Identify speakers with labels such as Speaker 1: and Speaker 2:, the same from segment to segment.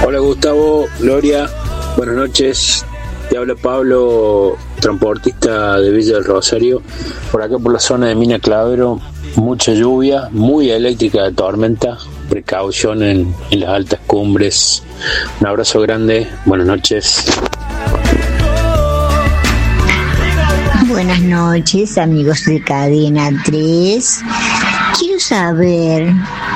Speaker 1: Hola Gustavo, Gloria, buenas noches. Te habla Pablo, transportista de Villa del Rosario. Por acá por la zona de Mina Clavero, mucha lluvia, muy eléctrica de tormenta. Precaución en las altas cumbres. Un abrazo grande, buenas noches.
Speaker 2: Buenas noches, amigos de Cadena 3. Quiero saber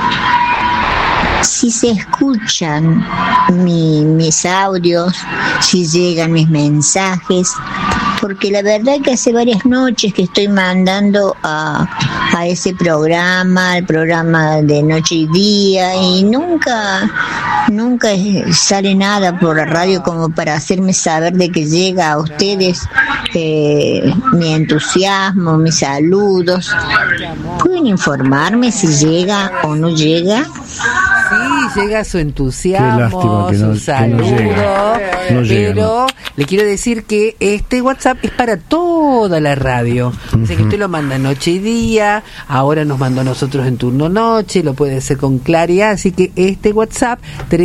Speaker 2: si se escuchan mis audios, si llegan mis mensajes, porque la verdad que hace varias noches que estoy mandando a ese programa, el programa de Noche y Día, y nunca sale nada por la radio como para hacerme saber de que llega a ustedes mi entusiasmo, mis saludos. ¿Pueden informarme si llega o no llega?
Speaker 3: Sí, llega su entusiasmo, su saludo, pero le quiero decir que este WhatsApp es para toda la radio. Así que usted lo manda noche y día, ahora nos mandó a nosotros en turno noche, lo puede hacer con claridad, así que este WhatsApp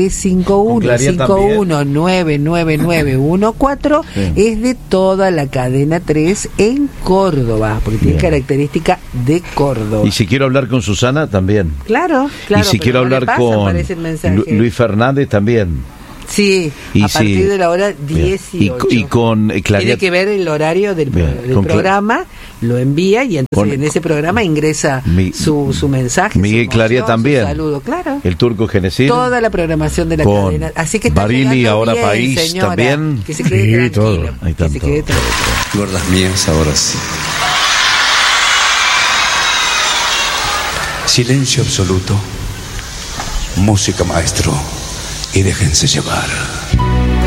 Speaker 3: 351-5199914 es de toda la cadena 3 en Córdoba, porque tiene característica de Córdoba.
Speaker 4: Y si quiero hablar con Susana, también.
Speaker 3: Claro.
Speaker 4: Y si quiero hablar con Luis Fernández, también.
Speaker 3: Sí,
Speaker 4: y
Speaker 3: a partir de la hora 18.
Speaker 4: Y con
Speaker 3: Tiene que ver el horario del programa, lo envía y entonces en ese programa ingresa su mensaje.
Speaker 4: Miguel
Speaker 3: su
Speaker 4: Claria también.
Speaker 3: Su saludo, claro.
Speaker 4: El Turco Genesil.
Speaker 3: Toda la programación de la cadena. Así que está
Speaker 4: Barili, ahora
Speaker 3: bien,
Speaker 4: País,
Speaker 3: señora,
Speaker 4: también.
Speaker 3: Que se quede tranquilo.
Speaker 4: Todo. Ahí está todo.
Speaker 5: Gordas mías, ahora sí. Silencio absoluto. Música, maestro, y déjense llevar.